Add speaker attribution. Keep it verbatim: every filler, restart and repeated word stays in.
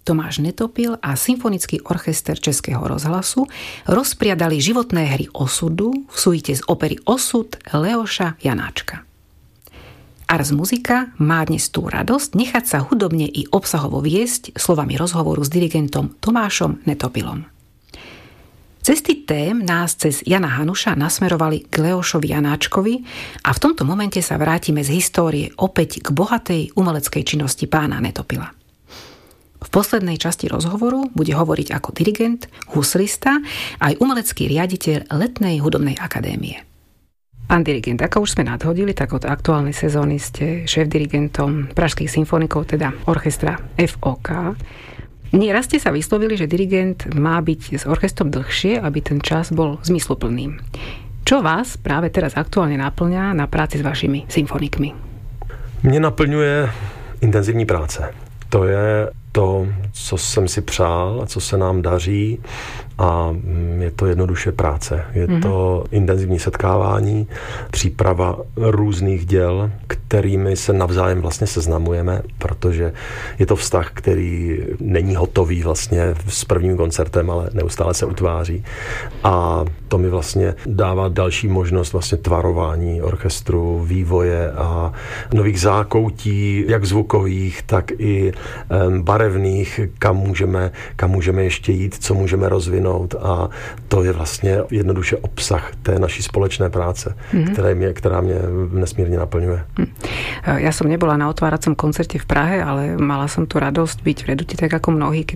Speaker 1: Tomáš Netopil a Symfonický orchester Českého rozhlasu rozpriadali životné hry osudu v suite z opery Osud Leoša Janáčka. Ars Musica má dnes tú radosť nechať sa hudobne i obsahovo viesť slovami rozhovoru s dirigentom Tomášom Netopilom. Cesty tém nás cez Jana Hanuša nasmerovali k Leošovi Janáčkovi a v tomto momente sa vrátime z histórie opäť k bohatej umeleckej činnosti pána Netopila. V poslednej časti rozhovoru bude hovoriť ako dirigent, huslista aj umelecký riaditeľ Letnej hudobnej akadémie. Pán dirigent, ako už sme nadhodili, tak od aktuálnej sezóny ste šéf-dirigentom Pražských symfonikov, teda orchestra ef ó ká. Nieraz ste sa vyslovili, že dirigent má byť s orchestrom dlhšie, aby ten čas bol zmysluplným. Čo vás práve teraz aktuálne naplňa na práci s vašimi symfonikmi?
Speaker 2: Mě naplňuje intenzivní práce. To je to, co jsem si přál a co se nám daří, a je to jednoduše práce. Je mm-hmm. to intenzivní setkávání, příprava různých děl, kterými se navzájem vlastně seznamujeme, protože je to vztah, který není hotový vlastně s prvním koncertem, ale neustále se utváří. A to mi vlastně dává další možnost vlastně tvarování orchestru, vývoje a nových zákoutí, jak zvukových, tak i barevných, kam můžeme, kam můžeme ještě jít, co můžeme rozvinout, a to je vlastně jednoduše obsah té naší společné práce, mm-hmm. která, mě, která mě nesmírně naplňuje. Mm.
Speaker 1: Ja som nebola na otváracom koncerte v Prahe, ale mala som tu radosť byť v Reduti, tak ako mnohí, keď